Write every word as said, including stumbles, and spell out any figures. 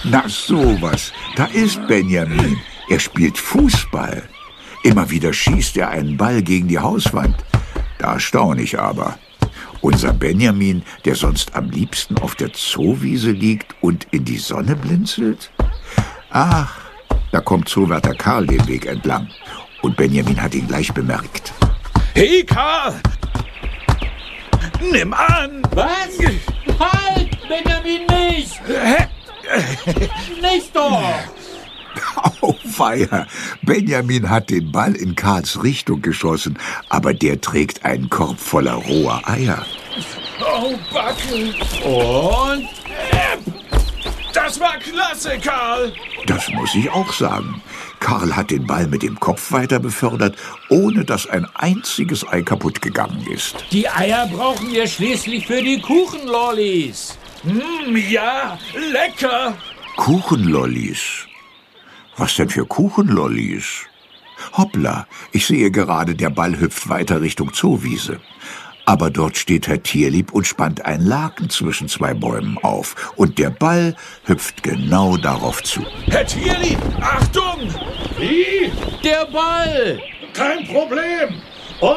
Na sowas, da ist Benjamin. Er spielt Fußball. Immer wieder schießt er einen Ball gegen die Hauswand. Da staune ich aber. Unser Benjamin, der sonst am liebsten auf der Zoowiese liegt und in die Sonne blinzelt? Ach, da kommt Zoowärter Karl den Weg entlang. Und Benjamin hat ihn gleich bemerkt. Hey, Karl! Nimm an! Was? Halt, Benjamin, nicht! Hä? Nicht doch! Auweia, Benjamin hat den Ball in Karls Richtung geschossen, aber der trägt einen Korb voller roher Eier. Oh, Backe! Und? Das war klasse, Karl! Das muss ich auch sagen. Karl hat den Ball mit dem Kopf weiter befördert, ohne dass ein einziges Ei kaputt gegangen ist. Die Eier brauchen wir schließlich für die Kuchenlollis. Mm, ja, lecker! Kuchenlollis? Was denn für Kuchenlollis? Hoppla, ich sehe gerade, der Ball hüpft weiter Richtung Zoowiese. Aber dort steht Herr Tierlieb und spannt ein Laken zwischen zwei Bäumen auf. Und der Ball hüpft genau darauf zu. Herr Tierlieb, Achtung! Wie? Der Ball! Kein Problem!